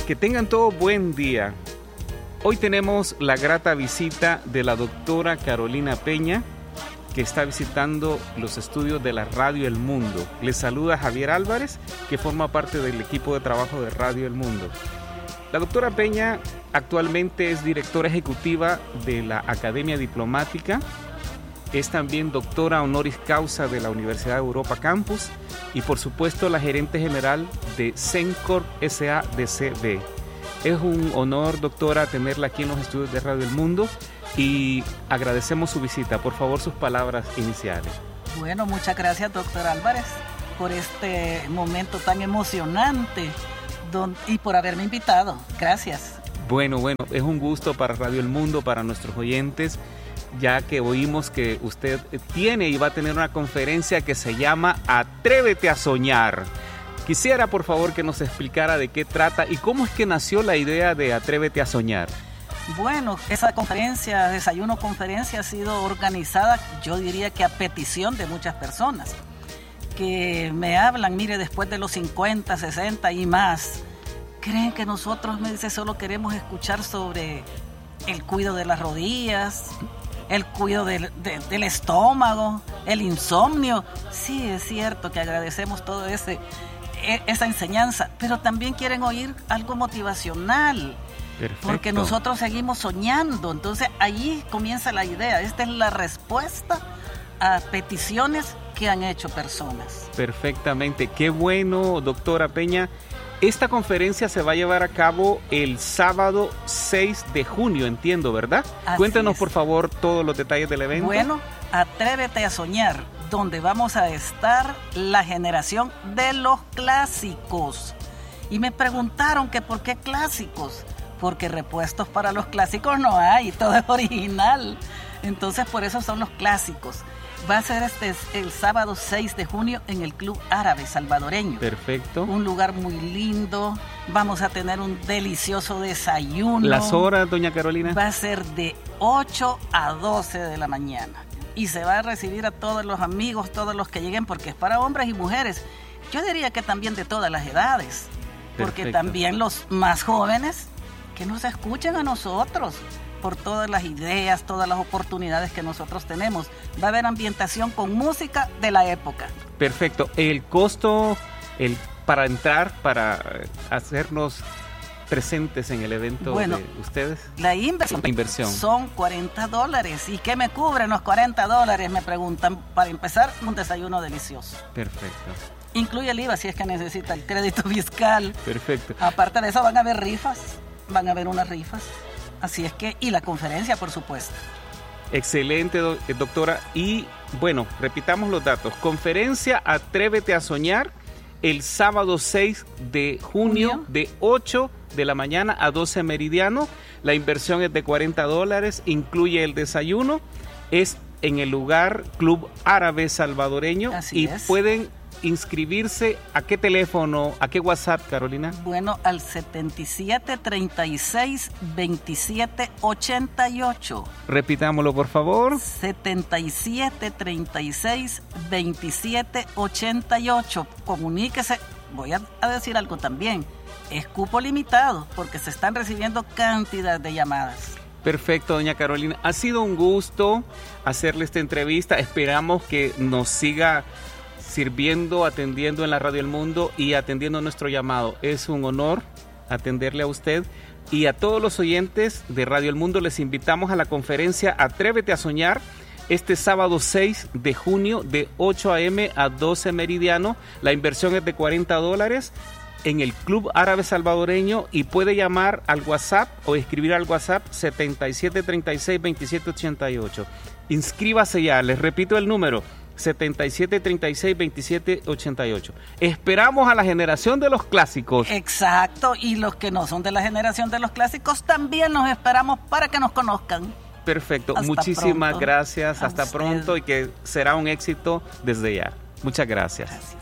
Que tengan todo buen día. Hoy tenemos la grata visita de la doctora Carolina Peña, que está visitando los estudios de la Radio El Mundo. Les saluda Javier Álvarez, que forma parte del equipo de trabajo de Radio El Mundo. La doctora Peña actualmente es directora ejecutiva de la Academia Diplomática, es también doctora honoris causa de la Universidad de Europa Campus y por supuesto la gerente general de Cencor SADCB. Es un honor, doctora, tenerla aquí en los estudios de Radio El Mundo y agradecemos su visita. Por favor, sus palabras iniciales. Bueno, muchas gracias, doctor Álvarez, por este momento tan emocionante y por haberme invitado. Gracias. Bueno, es un gusto para Radio El Mundo, para nuestros oyentes, ya que oímos que usted tiene y va a tener una conferencia que se llama Atrévete a Soñar. Quisiera, por favor, que nos explicara de qué trata y cómo es que nació la idea de Atrévete a Soñar. Bueno, esa conferencia, Desayuno Conferencia, ha sido organizada, yo diría que a petición de muchas personas, que me hablan, mire, después de los 50, 60 y más, creen que nosotros, me dice, solo queremos escuchar sobre el cuidado de las rodillas, el cuidado del estómago, el insomnio. Sí, es cierto que agradecemos todo esa enseñanza, pero también quieren oír algo motivacional. Perfecto. Porque nosotros seguimos soñando. Entonces allí comienza la idea. Esta es la respuesta a peticiones que han hecho personas. Perfectamente, qué bueno, doctora Peña. Esta conferencia se va a llevar a cabo el sábado 6 de junio, entiendo, ¿verdad? Así Cuéntanos, es. Por favor, todos los detalles del evento. Bueno, Atrévete a Soñar, donde vamos a estar la generación de los clásicos. Y me preguntaron que por qué clásicos, porque repuestos para los clásicos no hay, todo es original. Entonces por eso son los clásicos. Va a ser el sábado 6 de junio en el Club Árabe Salvadoreño. Perfecto. Un lugar muy lindo. Vamos a tener un delicioso desayuno. ¿Las horas, doña Carolina? Va a ser de 8 a 12 de la mañana. Y se va a recibir a todos los amigos, todos los que lleguen, porque es para hombres y mujeres. Yo diría que también de todas las edades. Porque Perfecto. También los más jóvenes que nos escuchen a nosotros por todas las ideas, todas las oportunidades que nosotros tenemos. Va a haber ambientación con música de la época. Perfecto. El costo para entrar, para hacernos presentes en el evento de ustedes. La inversión son $40. ¿Y qué me cubren los $40? Me preguntan. Para empezar, un desayuno delicioso. Perfecto. Incluye el IVA si es que necesita el crédito fiscal. Perfecto. Aparte de eso van a haber rifas, van a haber unas rifas. Así es que, y la conferencia, por supuesto. Excelente, doctora. Y bueno, repitamos los datos. Conferencia Atrévete a Soñar el sábado 6 de junio de 8 de la mañana a 12 meridiano. La inversión es de $40, incluye el desayuno. Es en el lugar Club Árabe Salvadoreño. Así es. Pueden inscribirse. ¿A qué teléfono? ¿A qué WhatsApp, Carolina? Bueno, al 7736-2788. Repitámoslo, por favor. 7736-2788. Comuníquese. Voy a decir algo también. Es cupo limitado porque se están recibiendo cantidad de llamadas. Perfecto, doña Carolina. Ha sido un gusto hacerle esta entrevista. Esperamos que nos siga sirviendo, atendiendo en la Radio El Mundo y atendiendo nuestro llamado. Es un honor atenderle a usted y a todos los oyentes de Radio El Mundo. Les invitamos a la conferencia Atrévete a Soñar este sábado 6 de junio de 8 a.m. a 12 meridiano. La inversión es de $40 en el Club Árabe Salvadoreño y puede llamar al WhatsApp o escribir al WhatsApp 7736-2788. Inscríbase ya, les repito el número 7736-2788. Esperamos a la generación de los clásicos. Exacto, y los que no son de la generación de los clásicos también los esperamos para que nos conozcan. Perfecto, Hasta muchísimas pronto. gracias, hasta usted. pronto y que será un éxito desde ya. Muchas gracias. Gracias.